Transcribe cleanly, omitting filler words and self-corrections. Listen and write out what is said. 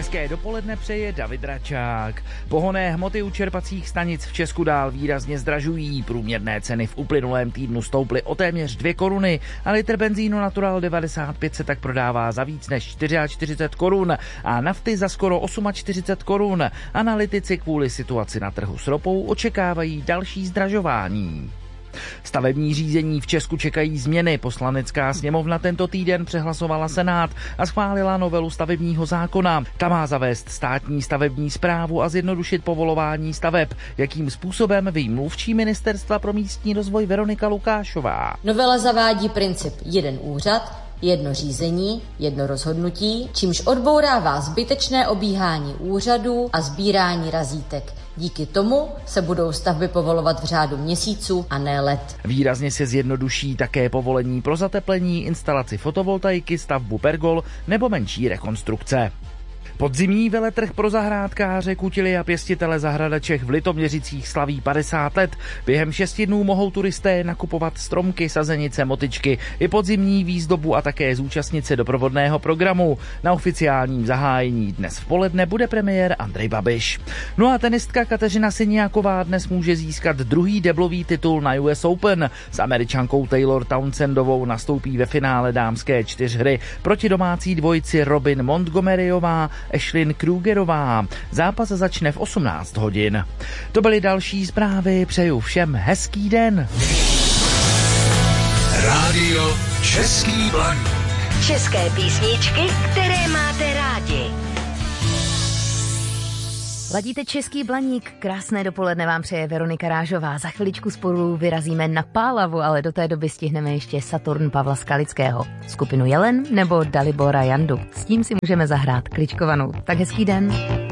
Hezké dopoledne přeje David Račák. Pohonné hmoty u čerpacích stanic v Česku dál výrazně zdražují. Průměrné ceny v uplynulém týdnu stouply o téměř 2 koruny a litr benzínu Natural 95 se tak prodává za víc než 44 korun a nafty za skoro 48 korun. Analytici kvůli situaci na trhu s ropou očekávají další zdražování. Stavební řízení v Česku čekají změny. Poslanecká sněmovna tento týden přehlasovala Senát a schválila novelu stavebního zákona. Ta má zavést státní stavební správu a zjednodušit povolování staveb. Jakým způsobem, ví mluvčí Ministerstva pro místní rozvoj Veronika Lukášová. Novela zavádí princip jeden úřad, jedno řízení, jedno rozhodnutí, čímž odbourává zbytečné obíhání úřadů a sbírání razítek. Díky tomu se budou stavby povolovat v řádu měsíců a ne let. Výrazně se zjednoduší také povolení pro zateplení, instalaci fotovoltaiky, stavbu pergol nebo menší rekonstrukce. Podzimní veletrh pro zahrádkáře, kutily a pěstitele zahradaček v Litoměřicích slaví 50 let. Během 6 dnů mohou turisté nakupovat stromky, sazenice, motyčky i podzimní výzdobu a také zúčastnit se doprovodného programu. Na oficiálním zahájení dnes v poledne bude premiér Andrej Babiš. No a tenistka Kateřina Siniaková dnes může získat druhý deblový titul na US Open. S Američankou Taylor Townsendovou nastoupí ve finále dámské čtyřhry proti domácí dvojici Robin Montgomeryová Ashlyn Krugerová. Zápas začne v 18 hodin. To byly další zprávy, přeju všem hezký den. Rádio Český Blaník. České písničky, které máte rádi. Ladíte Český Blaník, krásné dopoledne vám přeje Veronika Rážová. Za chviličku spolu vyrazíme na Pálavu, ale do té doby stihneme ještě Saturn Pavla Skalického, skupinu Jelen nebo Dalibora Jandu. S tím si můžeme zahrát kličkovanou. Tak hezký den.